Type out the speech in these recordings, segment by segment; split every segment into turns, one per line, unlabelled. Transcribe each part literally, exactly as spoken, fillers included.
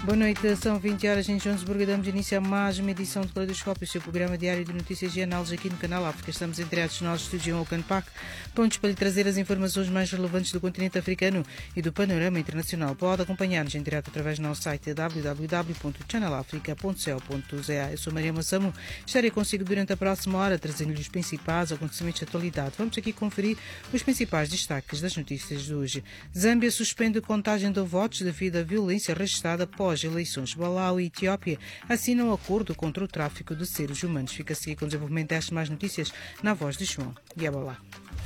Boa noite, são vinte horas em Joanesburgo e damos início a mais uma edição de Caleidoscópio, o seu programa diário de notícias e análises aqui no Canal África. Estamos entreados nos nossos estúdios em Oakland Park, prontos para lhe trazer as informações mais relevantes do continente africano e do panorama internacional. Pode acompanhar-nos em direto através do nosso site w w w ponto channel africa ponto co ponto za. Eu sou Maria Massamu, estarei consigo durante a próxima hora, trazendo-lhe os principais acontecimentos de atualidade. Vamos aqui conferir os principais destaques das notícias de hoje. Zâmbia suspende a contagem de votos devido à violência registrada após eleições. Malawi e Etiópia assinam um acordo contra o tráfico de seres humanos. Fica-se aqui com o desenvolvimento destas mais notícias na voz de João Yabalá.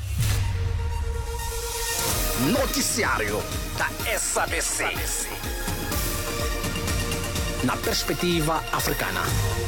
Noticiário da S A B C. Na perspectiva africana.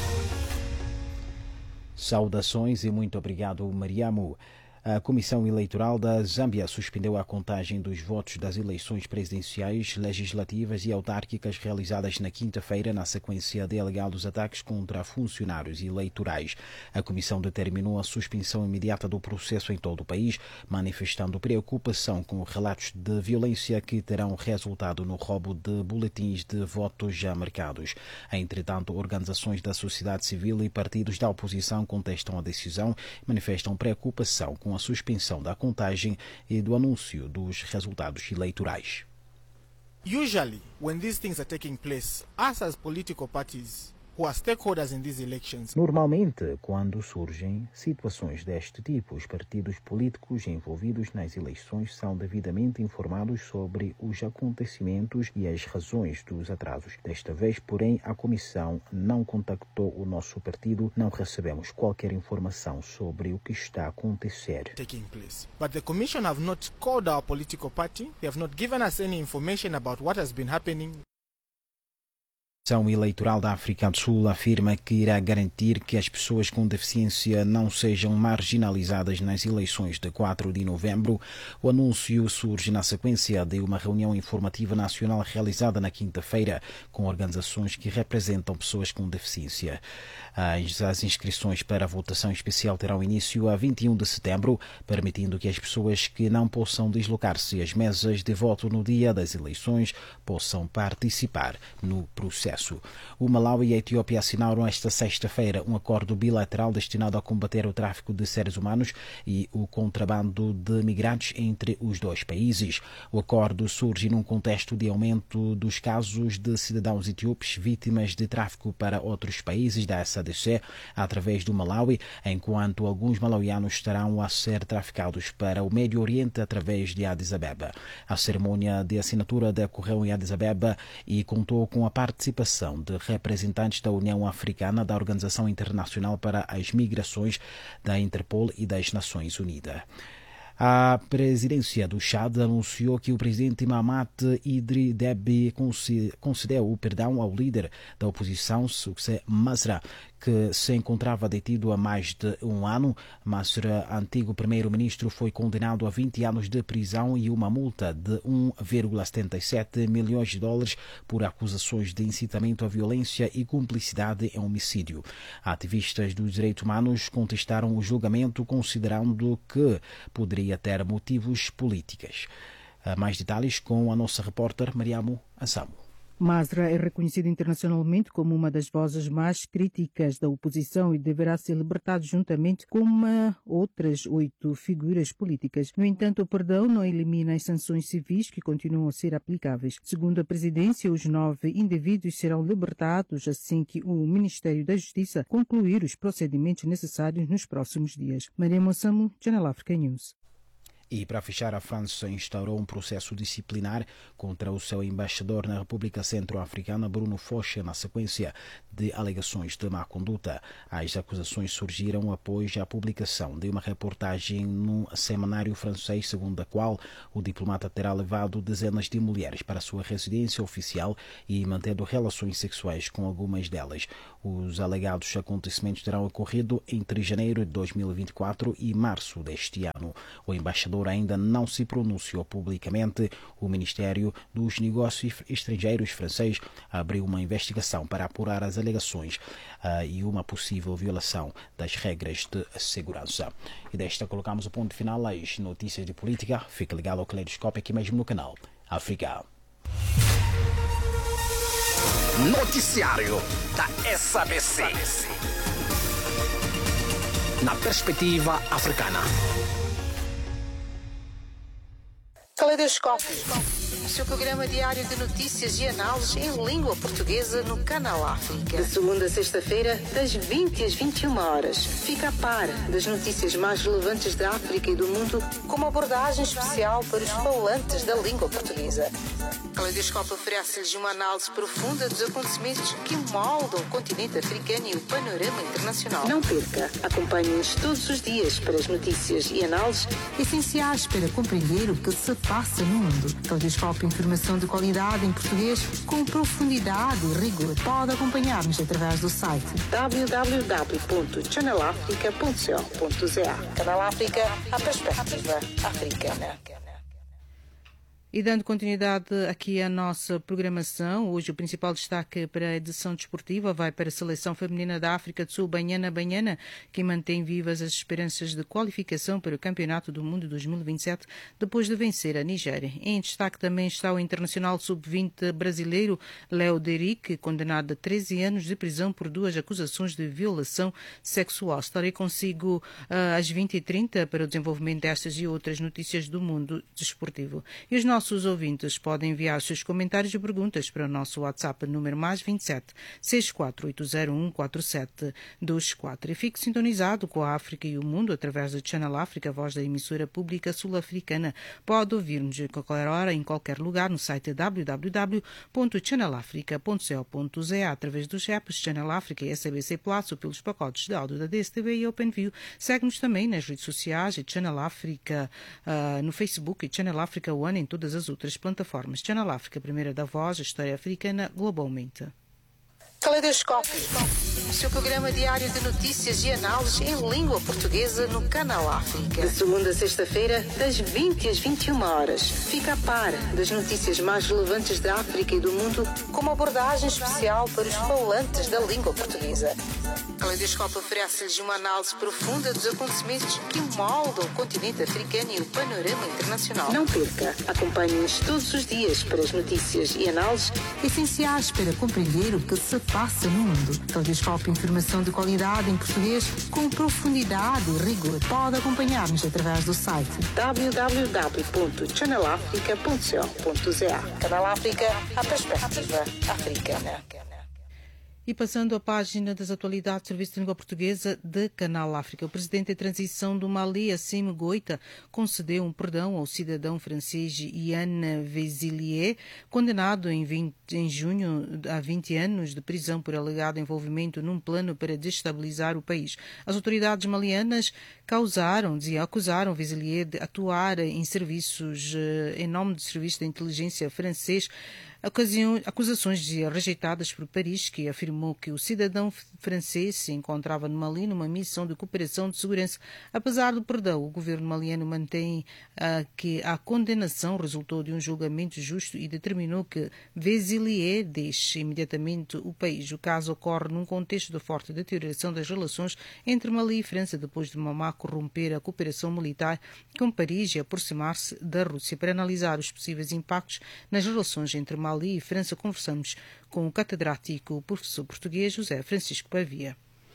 Saudações e muito obrigado, Mariamo. A Comissão Eleitoral da Zâmbia suspendeu a contagem dos votos das eleições presidenciais, legislativas e autárquicas realizadas na quinta-feira na sequência de alegados ataques contra funcionários eleitorais. A Comissão determinou a suspensão imediata do processo em todo o país, manifestando preocupação com relatos de violência que terão resultado no roubo de boletins de votos já marcados. Entretanto, organizações da sociedade civil e partidos da oposição contestam a decisão e manifestam preocupação com a suspensão da contagem e do anúncio dos resultados eleitorais.
Usually, when these things are taking place, us as political parties who are stakeholders in these elections.
Normalmente, quando surgem situações deste tipo, os partidos políticos envolvidos nas eleições são devidamente informados sobre os acontecimentos e as razões dos atrasos. Desta vez, porém, a Comissão não contactou o nosso partido, não recebemos qualquer informação sobre o que está a acontecer.
Taking place. But the Commission have not called our political party. They have not given us any information about what has been happening.
A Comissão Eleitoral da África do Sul afirma que irá garantir que as pessoas com deficiência não sejam marginalizadas nas eleições de quatro de novembro. O anúncio surge na sequência de uma reunião informativa nacional realizada na quinta-feira com organizações que representam pessoas com deficiência. As inscrições para a votação especial terão início a vinte e um de setembro, permitindo que as pessoas que não possam deslocar-se às mesas de voto no dia das eleições possam participar no processo. O Malawi e a Etiópia assinaram esta sexta-feira um acordo bilateral destinado a combater o tráfico de seres humanos e o contrabando de migrantes entre os dois países. O acordo surge num contexto de aumento dos casos de cidadãos etíopes vítimas de tráfico para outros países da S A D C através do Malawi, enquanto alguns malauianos estarão a ser traficados para o Médio Oriente através de Addis Abeba. A cerimônia de assinatura decorreu em Addis Abeba e contou com a participação de representantes da União Africana, da Organização Internacional para as Migrações, da Interpol e das Nações Unidas. A presidência do Chad anunciou que o presidente Mahamat Idriss Déby concedeu o perdão ao líder da oposição, Succès Masra, que se encontrava detido há mais de um ano. Masra, antigo primeiro-ministro, foi condenado a vinte anos de prisão e uma multa de um vírgula setenta e sete milhões de dólares por acusações de incitamento à violência e cumplicidade em homicídio. Ativistas dos direitos humanos contestaram o julgamento, considerando que poderia ter motivos políticos. Mais detalhes com a nossa repórter Mariamo Assamo.
Masra é reconhecido internacionalmente como uma das vozes mais críticas da oposição e deverá ser libertado juntamente com uma, outras oito figuras políticas. No entanto, o perdão não elimina as sanções civis que continuam a ser aplicáveis. Segundo a presidência, os nove indivíduos serão libertados assim que o Ministério da Justiça concluir os procedimentos necessários nos próximos dias. Maria Mossamo, Channel Africa News.
E, para fechar, a França instaurou um processo disciplinar contra o seu embaixador na República Centro-Africana, Bruno Focha, na sequência de alegações de má conduta. As acusações surgiram após a publicação de uma reportagem num semanário francês, segundo a qual o diplomata terá levado dezenas de mulheres para a sua residência oficial e mantendo relações sexuais com algumas delas. Os alegados acontecimentos terão ocorrido entre janeiro de dois mil e vinte e quatro e março deste ano. O embaixador ainda não se pronunciou publicamente. O Ministério dos Negócios Estrangeiros francês abriu uma investigação para apurar as alegações uh, e uma possível violação das regras de segurança. E desta colocamos o ponto final às notícias de política. Fique ligado ao Caleidoscópio aqui mesmo no canal África.
Noticiário da S A B C. Na perspectiva africana.
Caleidoscópio, o seu programa diário de notícias e análises em língua portuguesa no Canal África. De segunda a sexta-feira, das vinte às vinte e uma horas. Fica a par das notícias mais relevantes da África e do mundo, com uma abordagem especial para os falantes da língua portuguesa. Caleidoscópio oferece-lhes uma análise profunda dos acontecimentos que moldam o continente africano e o panorama internacional. Não perca, acompanhe-nos todos os dias para as notícias e análises essenciais para compreender o que se passa no mundo. Caleidoscópio, informação de qualidade em português com profundidade e rigor. Pode acompanhar-nos através do site w w w ponto channel africa ponto co ponto za. Canal África, a perspectiva africana. E dando continuidade aqui à nossa programação, hoje o principal destaque para a edição desportiva vai para a seleção feminina da África do Sul, Banyana Banyana, que mantém vivas as esperanças de qualificação para o Campeonato do Mundo dois mil e vinte e sete, depois de vencer a Nigéria. Em destaque também está o internacional sub vinte brasileiro Léo Deric, condenado a treze anos de prisão por duas acusações de violação sexual. Estarei consigo uh, às vinte e trinta para o desenvolvimento destas e outras notícias do mundo desportivo. E os nossos Nossos ouvintes podem enviar seus comentários e perguntas para o nosso WhatsApp número mais vinte e sete, seis quatro oito zero um, quatro sete dois quatro. E fique sintonizado com a África e o mundo através do Channel África, voz da emissora pública sul-africana. Pode ouvir-nos a qualquer hora, em qualquer lugar, no site w w w ponto channel africa ponto co ponto za, através dos apps Channel África e S A B C Plus ou pelos pacotes de áudio da D S T V e OpenView. Segue-nos também nas redes sociais e Channel África uh, no Facebook e Channel África One em todas as outras plataformas. Channel África, primeira da voz, a história africana globalmente. Caleidoscópio, o seu programa diário de notícias e análises em língua portuguesa no Canal África. De segunda a sexta-feira, das vinte às vinte e uma horas. Fica a par das notícias mais relevantes da África e do mundo, com uma abordagem especial para os falantes da língua portuguesa. Caleidoscópio oferece-lhes uma análise profunda dos acontecimentos que moldam o continente africano e o panorama internacional. Não perca, acompanhe-nos todos os dias para as notícias e análises essenciais para compreender o que se passa no mundo. Caleidoscópio, informação de qualidade em português com profundidade e rigor. Pode acompanhar-nos através do site w w w ponto channel africa ponto co ponto za. Canal África, a perspectiva africana. E passando à página das atualidades do Serviço de Língua Portuguesa de Canal África, o presidente em transição do Mali, Assimi Goïta, concedeu um perdão ao cidadão francês Yann Vezilier, condenado em, vinte, em junho a vinte anos de prisão por alegado envolvimento num plano para destabilizar o país. As autoridades malianas causaram, dizia, acusaram Vezilier de atuar em serviços, em nome do Serviço de Inteligência francês, acusações rejeitadas por Paris, que afirmou que o cidadão francês se encontrava no Mali numa missão de cooperação de segurança. Apesar do perdão, o governo maliano mantém uh, que a condenação resultou de um julgamento justo e determinou que Vezilier deixe imediatamente o país. O caso ocorre num contexto de forte deterioração das relações entre Mali e França, depois de Bamako romper a cooperação militar com Paris e aproximar-se da Rússia. Para analisar os possíveis impactos nas relações entre Mali Ali e França, conversamos com o catedrático, o professor português José Francisco Pavia.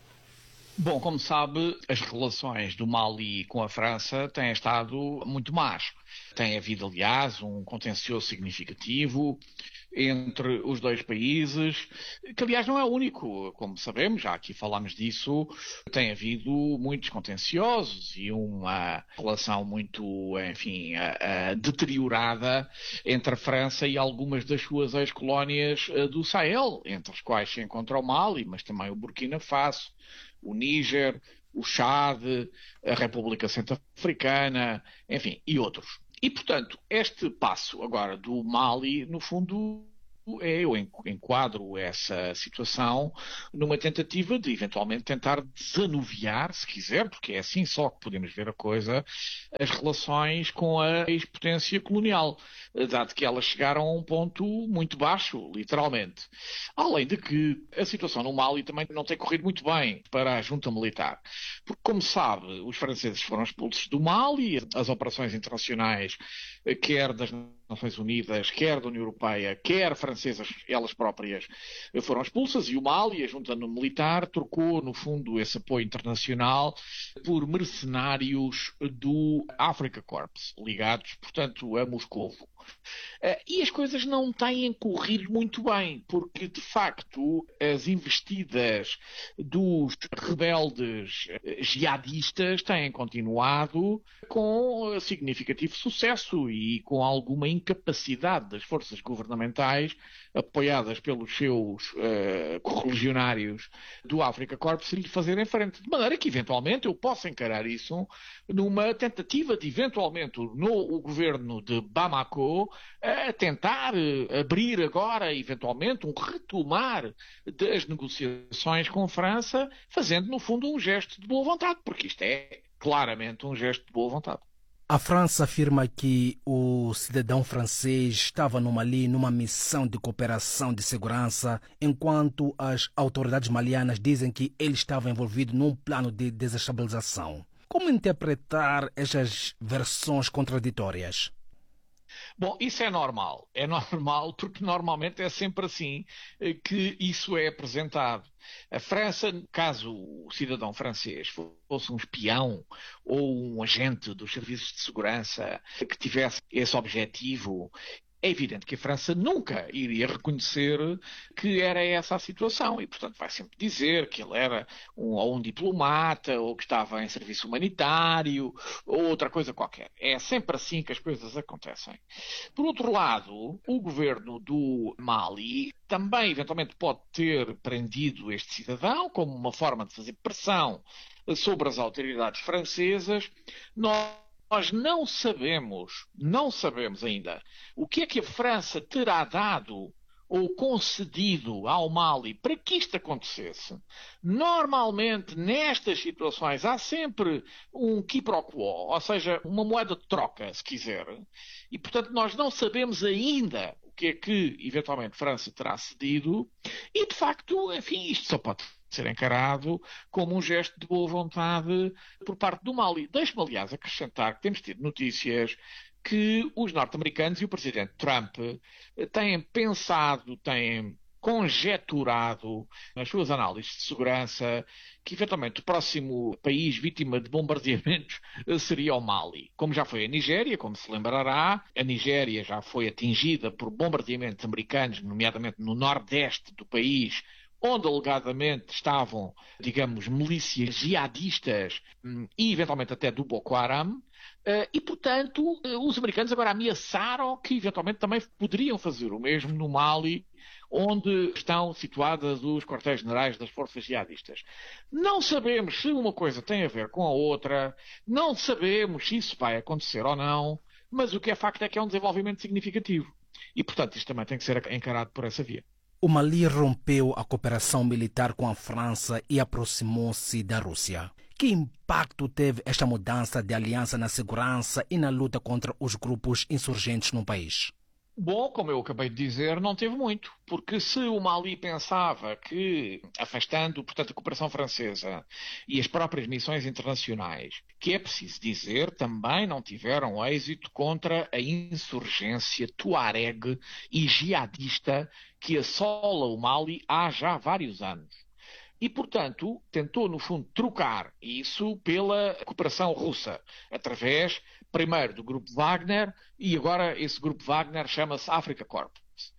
Bom, como sabe, as relações do Mali com a França têm estado muito más. Tem havido, aliás, um contencioso significativo entre os dois países, que aliás não é o único, como sabemos, já aqui falámos disso, tem havido muitos contenciosos e uma relação muito, enfim, uh, uh, deteriorada entre a França e algumas das suas ex-colónias uh, do Sahel, entre as quais se encontra o Mali, mas também o Burkina Faso, o Níger, o Chad, a República Centro-Africana, enfim, e outros. E, portanto, este passo agora do Mali, no fundo, é, eu enquadro essa situação numa tentativa de, eventualmente, tentar desanuviar, se quiser, porque é assim só que podemos ver a coisa, as relações com a ex-potência colonial, dado que elas chegaram a um ponto muito baixo, literalmente. Além de que a situação no Mali também não tem corrido muito bem para a junta militar. Porque, como sabe, os franceses foram expulsos do Mali, as operações internacionais, quer das Nações Unidas, quer da União Europeia, quer francesas, elas próprias, foram expulsas, e o Mali, a junta militar, trocou, no fundo, esse apoio internacional por mercenários do Africa Corps, ligados, portanto, a Moscovo. E as coisas não têm corrido muito bem, porque, de facto, as investidas dos rebeldes jihadistas têm continuado com significativo sucesso e com alguma incapacidade das forças governamentais, apoiadas pelos seus uh, correligionários do Africa Corps, lhe fazerem frente. De maneira que, eventualmente, eu posso encarar isso numa tentativa de, eventualmente, no, o governo de Bamako a tentar abrir agora, eventualmente, um retomar das negociações com a França, fazendo, no fundo, um gesto de boa vontade, porque isto é claramente um gesto de boa vontade.
A França afirma que o cidadão francês estava no Mali numa missão de cooperação de segurança, enquanto as autoridades malianas dizem que ele estava envolvido num plano de desestabilização. Como interpretar estas versões contraditórias?
Bom, isso é normal. É normal porque normalmente é sempre assim que isso é apresentado. A França, caso o cidadão francês fosse um espião ou um agente dos serviços de segurança que tivesse esse objetivo, é evidente que a França nunca iria reconhecer que era essa a situação e, portanto, vai sempre dizer que ele era um, ou um diplomata ou que estava em serviço humanitário ou outra coisa qualquer. É sempre assim que as coisas acontecem. Por outro lado, o governo do Mali também, eventualmente, pode ter prendido este cidadão como uma forma de fazer pressão sobre as autoridades francesas. Nós Nós não sabemos, não sabemos ainda, o que é que a França terá dado ou concedido ao Mali para que isto acontecesse. Normalmente, nestas situações, há sempre um qui pro quo, ou seja, uma moeda de troca, se quiser. E, portanto, nós não sabemos ainda o que é que, eventualmente, a França terá cedido. E, de facto, enfim, isto só pode ser encarado como um gesto de boa vontade por parte do Mali. Deixe-me, aliás, acrescentar que temos tido notícias que os norte-americanos e o presidente Trump têm pensado, têm conjeturado nas suas análises de segurança que, eventualmente, o próximo país vítima de bombardeamentos seria o Mali. Como já foi a Nigéria, como se lembrará, a Nigéria já foi atingida por bombardeamentos americanos, nomeadamente no nordeste do país, onde alegadamente estavam, digamos, milícias jihadistas e, eventualmente, até do Boko Haram. E, portanto, os americanos agora ameaçaram que, eventualmente, também poderiam fazer o mesmo no Mali, onde estão situadas os quartéis-generais das forças jihadistas. Não sabemos se uma coisa tem a ver com a outra, não sabemos se isso vai acontecer ou não, mas o que é facto é que é um desenvolvimento significativo. E, portanto, isto também tem que ser encarado por essa via.
O Mali rompeu a cooperação militar com a França e aproximou-se da Rússia. Que impacto teve esta mudança de aliança na segurança e na luta contra os grupos insurgentes no país?
Bom, como eu acabei de dizer, não teve muito, porque se o Mali pensava que, afastando, portanto, a cooperação francesa e as próprias missões internacionais, que é preciso dizer, também não tiveram êxito contra a insurgência tuareg e jihadista que assola o Mali há já vários anos. E, portanto, tentou, no fundo, trocar isso pela cooperação russa, através, primeiro, do Grupo Wagner, e agora esse Grupo Wagner chama-se Africa Corps.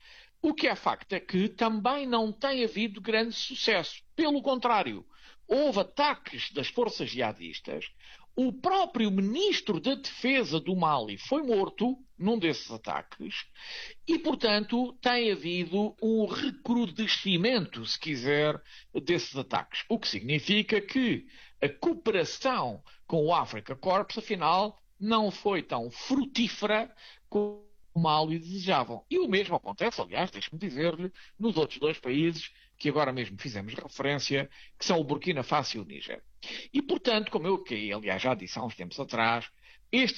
O que é facto é que também não tem havido grande sucesso. Pelo contrário, houve ataques das forças jihadistas. O próprio ministro da Defesa do Mali foi morto num desses ataques e, portanto, tem havido um recrudescimento, se quiser, desses ataques. O que significa que a cooperação com o Africa Corps, afinal, não foi tão frutífera como o Mali desejavam. E o mesmo acontece, aliás, deixe-me dizer-lhe, nos outros dois países que agora mesmo fizemos referência, que são o Burkina Faso e o Níger. E, portanto, como eu, que aliás já disse há uns tempos atrás, este